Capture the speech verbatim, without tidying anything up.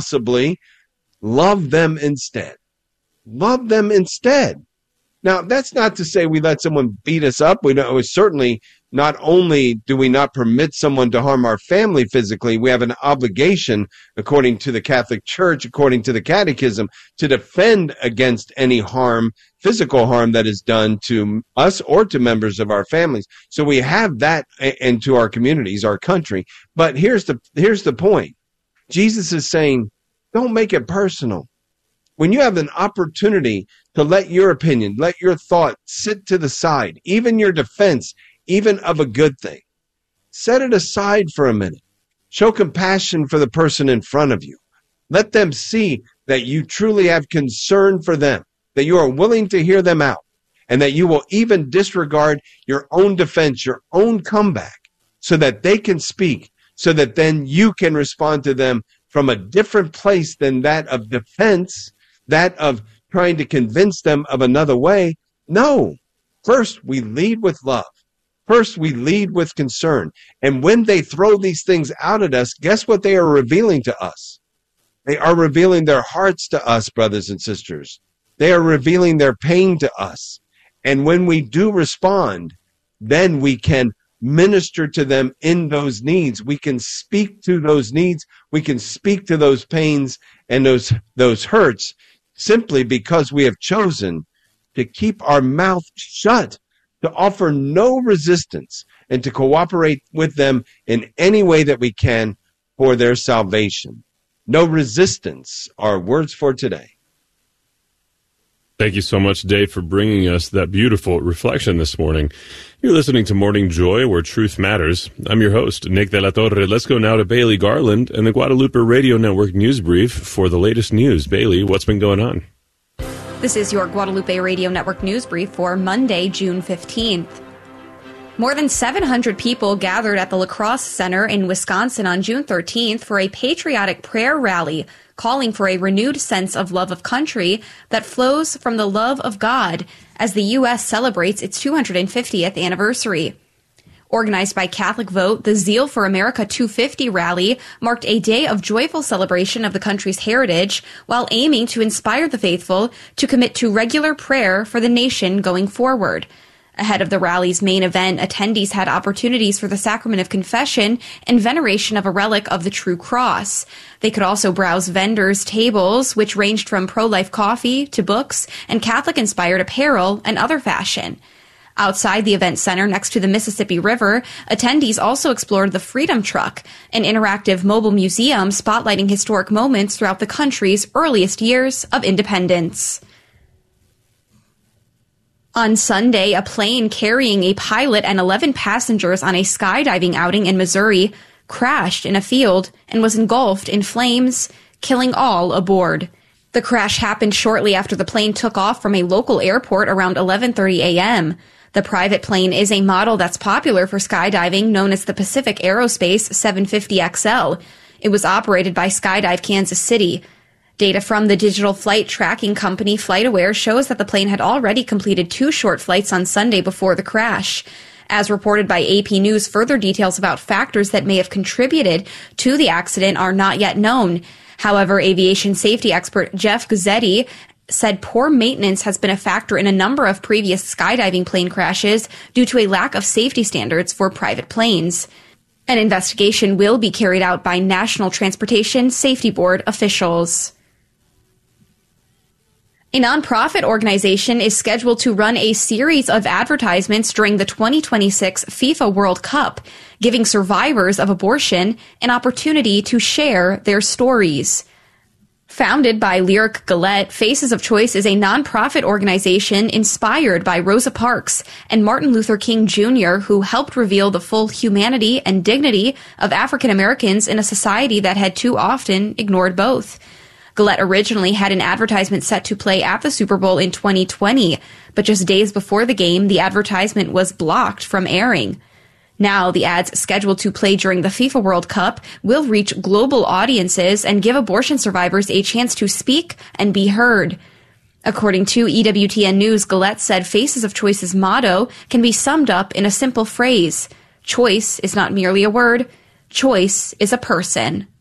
possibly love them instead. Love them instead. Now, that's not to say we let someone beat us up. We know certainly not only do we not permit someone to harm our family physically, we have an obligation, according to the Catholic Church, according to the Catechism, to defend against any harm, physical harm that is done to us or to members of our families. So we have that and to our communities, our country. But here's the here's the point. Jesus is saying, don't make it personal. When you have an opportunity to let your opinion, let your thought sit to the side, even your defense, even of a good thing, set it aside for a minute. Show compassion for the person in front of you. Let them see that you truly have concern for them, that you are willing to hear them out, and that you will even disregard your own defense, your own comeback, so that they can speak, so that then you can respond to them from a different place than that of defense, that of trying to convince them of another way. No. First, we lead with love. First, we lead with concern. And when they throw these things out at us, guess what they are revealing to us? They are revealing their hearts to us, brothers and sisters. They are revealing their pain to us. And when we do respond, then we can minister to them in those needs. We can speak to those needs. We can speak to those pains and those, those hurts, simply because we have chosen to keep our mouth shut, to offer no resistance, and to cooperate with them in any way that we can for their salvation. No resistance are words for today. Thank you so much, Dave, for bringing us that beautiful reflection this morning. You're listening to Morning Joy, where truth matters. I'm your host, Nick De La Torre. Let's go now to Bailey Garland and the Guadalupe Radio Network News Brief for the latest news. Bailey, what's been going on? This is your Guadalupe Radio Network News Brief for Monday, June fifteenth. More than seven hundred people gathered at the La Crosse Center in Wisconsin on June thirteenth for a patriotic prayer rally calling for a renewed sense of love of country that flows from the love of God as the U S celebrates its two hundred fiftieth anniversary. Organized by Catholic Vote, the Zeal for America two fifty rally marked a day of joyful celebration of the country's heritage while aiming to inspire the faithful to commit to regular prayer for the nation going forward. Ahead of the rally's main event, attendees had opportunities for the sacrament of confession and veneration of a relic of the True Cross. They could also browse vendors' tables, which ranged from pro-life coffee to books and Catholic-inspired apparel and other fashion. Outside the event center next to the Mississippi River, attendees also explored the Freedom Truck, an interactive mobile museum spotlighting historic moments throughout the country's earliest years of independence. On Sunday, a plane carrying a pilot and eleven passengers on a skydiving outing in Missouri crashed in a field and was engulfed in flames, killing all aboard. The crash happened shortly after the plane took off from a local airport around eleven thirty a.m. The private plane is a model that's popular for skydiving, known as the Pacific Aerospace seven fifty X L. It was operated by Skydive Kansas City. Data from the digital flight tracking company FlightAware shows that the plane had already completed two short flights on Sunday before the crash. As reported by A P News, further details about factors that may have contributed to the accident are not yet known. However, aviation safety expert Jeff Guzzetti said poor maintenance has been a factor in a number of previous skydiving plane crashes due to a lack of safety standards for private planes. An investigation will be carried out by National Transportation Safety Board officials. A nonprofit organization is scheduled to run a series of advertisements during the twenty twenty-six FIFA World Cup, giving survivors of abortion an opportunity to share their stories. Founded by Lyric Gillette, Faces of Choice is a nonprofit organization inspired by Rosa Parks and Martin Luther King Junior, who helped reveal the full humanity and dignity of African Americans in a society that had too often ignored both. Gillette originally had an advertisement set to play at the Super Bowl in twenty twenty, but just days before the game, the advertisement was blocked from airing. Now, the ads scheduled to play during the FIFA World Cup will reach global audiences and give abortion survivors a chance to speak and be heard. According to E W T N News, Gillette said Faces of Choice's motto can be summed up in a simple phrase. Choice is not merely a word. Choice is a person.